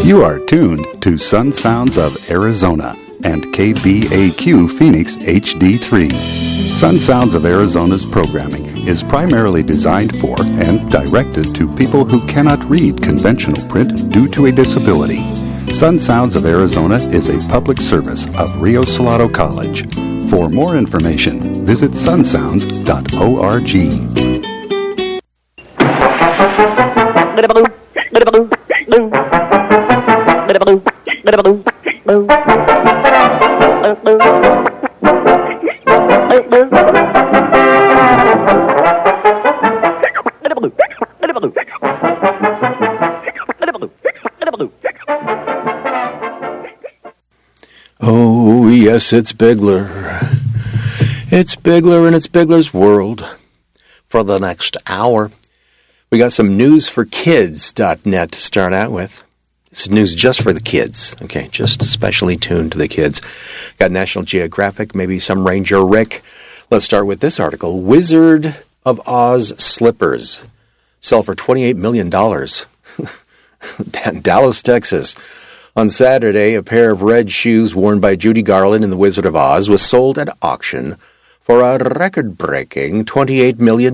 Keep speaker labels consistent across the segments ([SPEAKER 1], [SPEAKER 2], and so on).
[SPEAKER 1] You are tuned to Sun Sounds of Arizona and KBAQ Phoenix HD3. Sun Sounds of Arizona's programming is primarily designed for and directed to people who cannot read conventional print due to a disability. Sun Sounds of Arizona is a public service of Rio Salado College. For more information, visit sunsounds.org.
[SPEAKER 2] Oh, yes, it's Bigler. It's Bigler and it's Bigler's World. For the next hour, we got some newsforkids.net to start out with. This is news just for the kids, okay, just especially tuned to the kids. Got National Geographic, maybe some Ranger Rick. Let's start with this article. Wizard of Oz slippers sell for $28 million. Dallas, Texas. On Saturday, a pair of red shoes worn by Judy Garland in The Wizard of Oz was sold at auction for a record-breaking $28 million.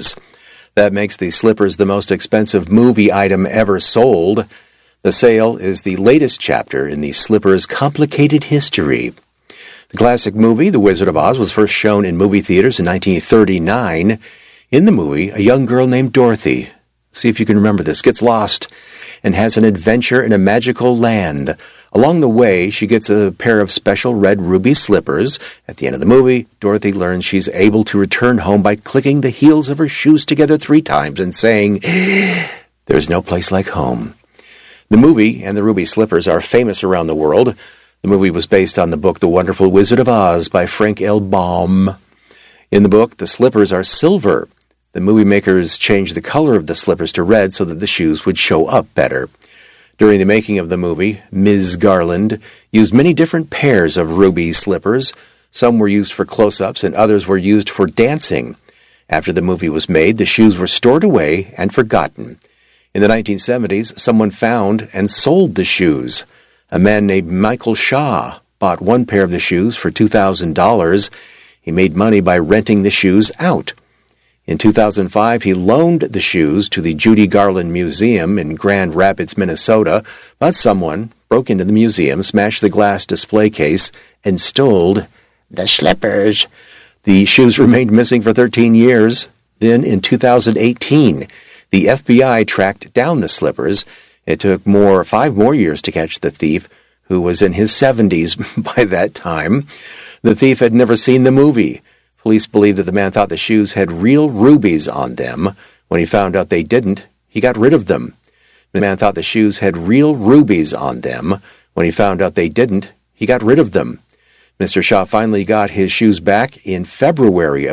[SPEAKER 2] That makes the slippers the most expensive movie item ever sold. The sale is the latest chapter in the slippers' complicated history. The classic movie, The Wizard of Oz, was first shown in movie theaters in 1939. In the movie, a young girl named Dorothy, see if you can remember this, gets lost and has an adventure in a magical land. Along the way, she gets a pair of special red ruby slippers. At the end of the movie, Dorothy learns she's able to return home by clicking the heels of her shoes together 3 times and saying, "There's no place like home." The movie and the ruby slippers are famous around the world. The movie was based on the book The Wonderful Wizard of Oz by Frank L. Baum. In the book, the slippers are silver. The movie makers changed the color of the slippers to red so that the shoes would show up better. During the making of the movie, Ms. Garland used many different pairs of ruby slippers. Some were used for close-ups and others were used for dancing. After the movie was made, the shoes were stored away and forgotten. In the 1970s, someone found and sold the shoes. A man named Michael Shaw bought one pair of the shoes for $2,000. He made money by renting the shoes out. In 2005, he loaned the shoes to the Judy Garland Museum in Grand Rapids, Minnesota, but someone broke into the museum, smashed the glass display case, and stole the slippers. The shoes remained missing for 13 years. Then, in 2018, the FBI tracked down the slippers. It took 5 more years to catch the thief, who was in his 70s by that time. The thief had never seen the movie. Police believe that the man thought the shoes had real rubies on them. When he found out they didn't, he got rid of them. The man thought the shoes had real rubies on them. When he found out they didn't, he got rid of them. Mr. Shaw finally got his shoes back in February of